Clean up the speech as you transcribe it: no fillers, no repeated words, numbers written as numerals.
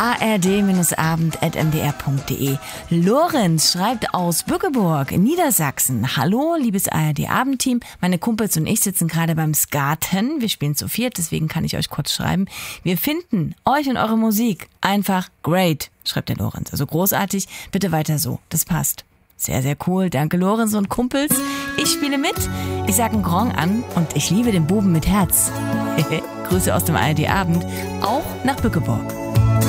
ard-abend@mdr.de. Lorenz schreibt aus Bückeburg, Niedersachsen. Hallo, liebes ARD-Abendteam. Meine Kumpels und ich sitzen gerade beim Skaten. Wir spielen zu viert, deswegen kann ich euch kurz schreiben. Wir finden euch und eure Musik einfach great, schreibt der Lorenz. Also großartig, bitte weiter so. Das passt. Sehr, sehr cool. Danke, Lorenz und Kumpels. Ich spiele mit. Ich sage einen Gong an und ich liebe den Buben mit Herz. Grüße aus dem ARD-Abend, auch nach Bückeburg.